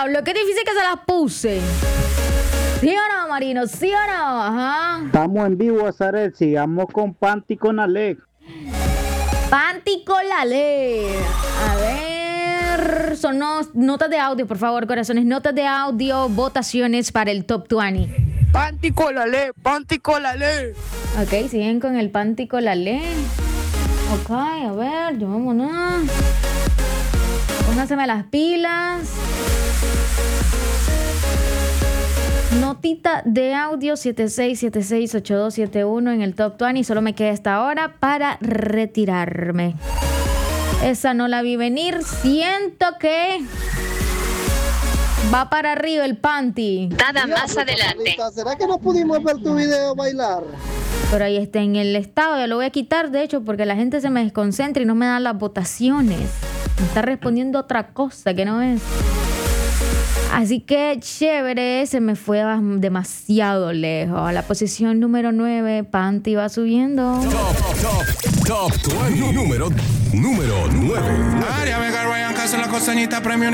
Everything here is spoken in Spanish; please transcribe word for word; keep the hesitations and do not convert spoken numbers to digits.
diablo, qué difícil que se las puse. ¿Sí o no, Marino? ¿Sí o no? Ajá. Estamos en vivo, Zaret. Sigamos con Panty con Ale. Panty con la ley. A ver. Son no- notas de audio, por favor, corazones. Notas de audio, votaciones para el top veinte. Panty con la ley, panty con la ley. Ok, siguen con el panty con la ley. Ok, a ver, vámonos. Pónganseme las pilas. Notita de audio siete seis siete seis ocho dos siete uno en el top veinte. Solo me queda esta hora para retirarme. Esa no la vi venir. Siento que va para arriba el panty. Nada más adelante. ¿Será que no pudimos ver tu video bailar? Pero ahí está en el estado. Ya lo voy a quitar, de hecho, porque la gente se me desconcentra y no me da las votaciones. Me está respondiendo otra cosa que no es. Así que chévere, se me fue demasiado lejos. A la posición número nueve, Panty va subiendo. Top, top, top veinte. Número, número nueve. Área Vega Ryan, casa la costeñita premio.